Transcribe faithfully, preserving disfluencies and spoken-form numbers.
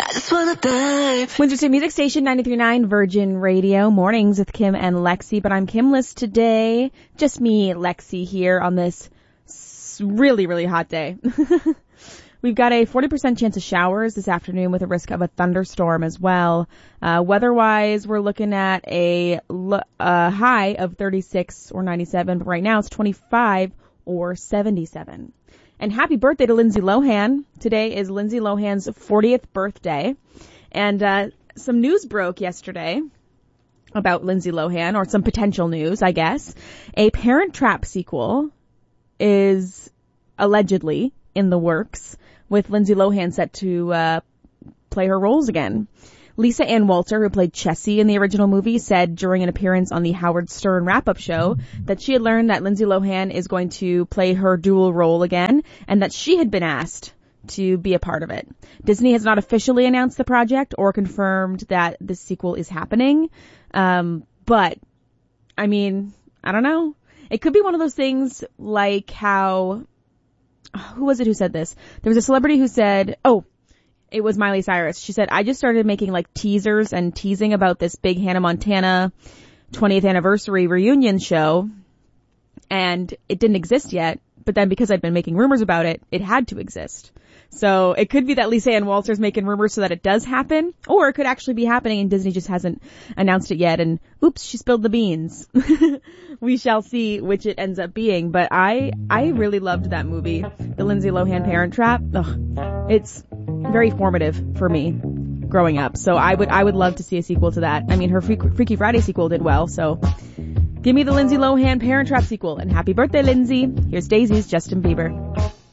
I just wanna dive. Windsor State Music Station, ninety-three point nine Virgin Radio. Mornings with Kim and Lexi, but I'm Kimless today. Just me, Lexi, here on this really, really hot day. We've got a forty percent chance of showers this afternoon with a risk of a thunderstorm as well. Uh, weather-wise, we're looking at a uh, high of thirty-six or ninety-seven, but right now it's twenty-five or seventy-seven. And happy birthday to Lindsay Lohan. Today is Lindsay Lohan's fortieth birthday. And uh some news broke yesterday about Lindsay Lohan, or some potential news, I guess. A Parent Trap sequel is allegedly in the works, with Lindsay Lohan set to uh play her roles again. Lisa Ann Walter, who played Chessie in the original movie, said during an appearance on the Howard Stern wrap-up show that she had learned that Lindsay Lohan is going to play her dual role again, and that she had been asked to be a part of it. Disney has not officially announced the project or confirmed that the sequel is happening. Um, but, I mean, I don't know. It could be one of those things like how, who was it who said this? There was a celebrity who said, oh, it was Miley Cyrus. She said, I just started making like teasers and teasing about this big Hannah Montana twentieth anniversary reunion show, and it didn't exist yet. But then because I've been making rumors about it, it had to exist. So it could be that Lisa Ann Walter's making rumors so that it does happen, or it could actually be happening and Disney just hasn't announced it yet, and oops, she spilled the beans. We shall see which it ends up being. But I, I really loved that movie, the Lindsay Lohan Parent Trap. Ugh, it's very formative for me growing up. So I would, I would love to see a sequel to that. I mean, her Freaky Friday sequel did well, so give me the Lindsay Lohan Parent Trap sequel. And happy birthday, Lindsay. Here's Daisy's Justin Bieber.